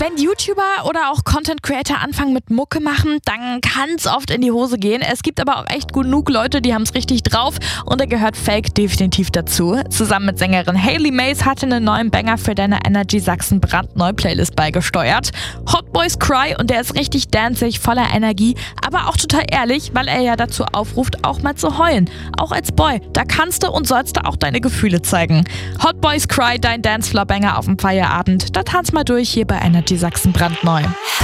Wenn YouTuber oder auch Content Creator anfangen mit Mucke machen, dann kann es oft in die Hose gehen. Es gibt aber auch echt genug Leute, die haben es richtig drauf und da gehört Fake definitiv dazu. Zusammen mit Sängerin Hailey Mays hatte einen neuen Banger für deine Energy Sachsen brandneue Playlist beigesteuert. Hot Boys Cry und der ist richtig danzig, voller Energie, aber auch total ehrlich, weil er ja dazu aufruft, auch mal zu heulen. Auch als Boy, da kannst du und sollst du auch deine Gefühle zeigen. Hot Boys Cry, dein Dancefloor-Banger auf dem Feierabend. Da tanz mal durch hier bei Energy Sachsen brandneu.